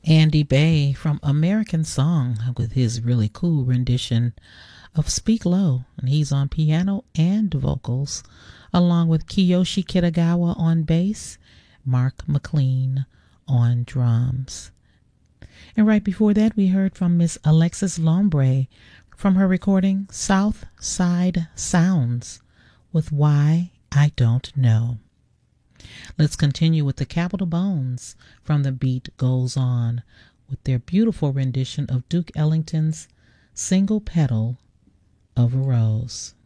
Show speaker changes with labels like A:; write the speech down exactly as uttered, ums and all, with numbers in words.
A: Andy Bay from American Song with his really cool rendition of Speak Low, and he's on piano and vocals, along with Kiyoshi Kitagawa on bass, Mark McLean on drums. And right before that, we heard from Miss Alexis Lombre from her recording South Side Sounds with Why I Don't Know. Let's continue with the Capitol Bones from The Beat Goes On with their beautiful rendition of Duke Ellington's Single Petal of a Rose.